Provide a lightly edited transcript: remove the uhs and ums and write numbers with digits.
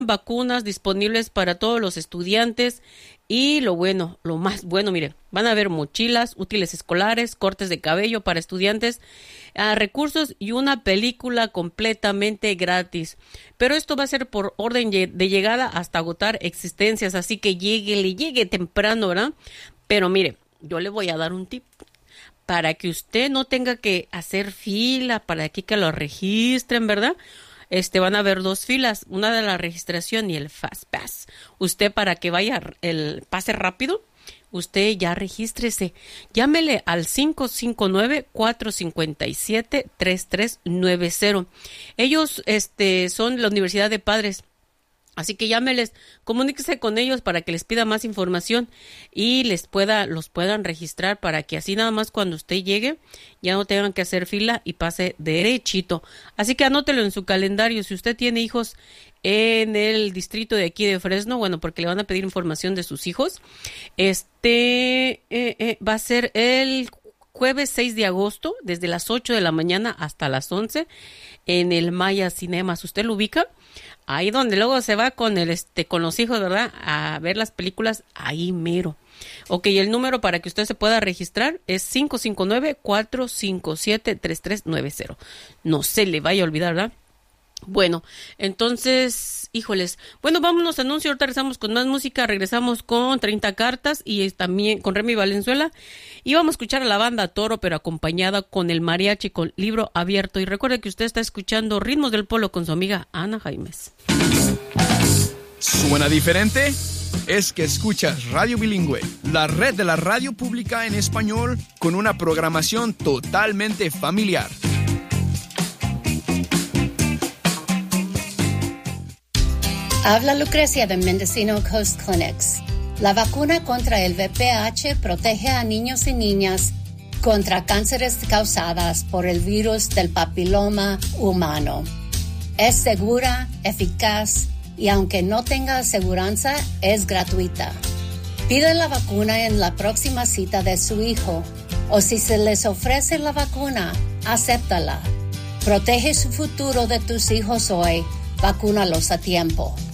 vacunas disponibles para todos los estudiantes y lo más bueno, mire, van a haber mochilas, útiles escolares, cortes de cabello para estudiantes, recursos y una película completamente gratis. Pero esto va a ser por orden de llegada hasta agotar existencias, así que llegue temprano, ¿verdad? Pero mire, yo le voy a dar un tip. Para que usted no tenga que hacer fila, para que lo registren, ¿verdad? Van a haber dos filas, una de la registración y el Fast Pass. Usted para que vaya el pase rápido, usted ya regístrese. Llámele al 559-457-3390. Ellos son la Universidad de Padres. Así que llámeles, comuníquese con ellos para que les pida más información y los puedan registrar para que así nada más cuando usted llegue ya no tengan que hacer fila y pase derechito. Así que anótelo en su calendario. Si usted tiene hijos en el distrito de aquí de Fresno, bueno, porque le van a pedir información de sus hijos, va a ser el jueves 6 de agosto, desde las 8 de la mañana hasta las 11 en el Maya Cinemas. ¿Usted lo ubica? Ahí donde luego se va con con los hijos, ¿verdad? A ver las películas, ahí mero. Ok, el número para que usted se pueda registrar es 559-457-3390. No se le vaya a olvidar, ¿verdad? Bueno, entonces, híjoles. Bueno, vámonos a anuncio. Ahorita regresamos con más música. Regresamos con 30 cartas y también con Remy Valenzuela. Y vamos a escuchar a la banda Toro, pero acompañada con el mariachi con libro abierto. Y recuerde que usted está escuchando Ritmos del Polo con su amiga Ana Jaimes. ¿Suena diferente? Es que escuchas Radio Bilingüe, la red de la radio pública en español con una programación totalmente familiar. Habla Lucrecia de Mendocino Coast Clinics. La vacuna contra el VPH protege a niños y niñas contra cánceres causadas por el virus del papiloma humano. Es segura, eficaz y aunque no tenga aseguranza, es gratuita. Pide la vacuna en la próxima cita de su hijo o si se les ofrece la vacuna, acéptala. Protege su futuro de tus hijos hoy. Vacúnalos a tiempo.